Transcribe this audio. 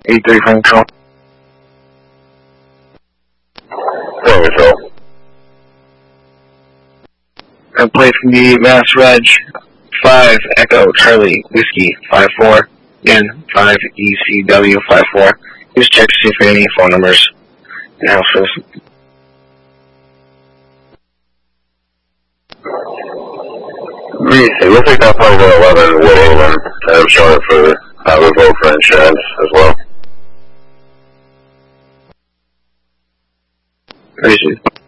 83 from control. Going control. And play from the Mass Reg 5 Echo Charlie Whiskey 54. Again, 5 ECW 54. Just check to see if there are any phone numbers in house for this. Reese, it looks like that plane 11 winning, and I'm showing for revoke for insurance as well. Reese.